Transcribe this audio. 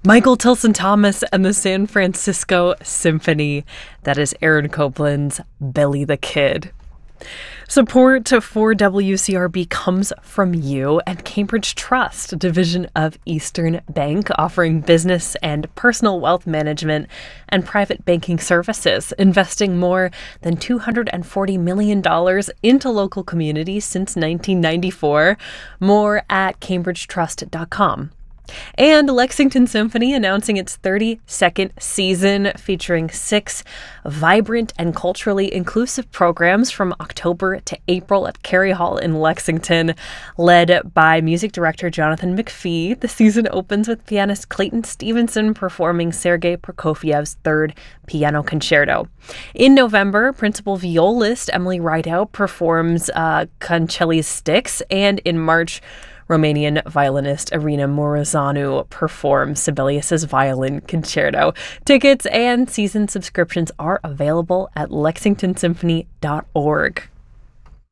Michael Tilson Thomas and the San Francisco Symphony. That is Aaron Copland's Billy the Kid. Support for WCRB comes from you and Cambridge Trust, a division of Eastern Bank, offering business and personal wealth management and private banking services, investing more than $240 million into local communities since 1994. More at cambridgetrust.com. And Lexington Symphony announcing its 32nd season, featuring 6 vibrant and culturally inclusive programs from October to April at Carey Hall in Lexington. Led by music director Jonathan McPhee, the season opens with pianist Clayton Stevenson performing Sergei Prokofiev's 3rd Piano Concerto. In November, principal violist Emily Rideout performs Concelli's Styx, and in March, Romanian violinist Irina Mureșanu performs Sibelius's Violin Concerto. Tickets and season subscriptions are available at lexingtonsymphony.org.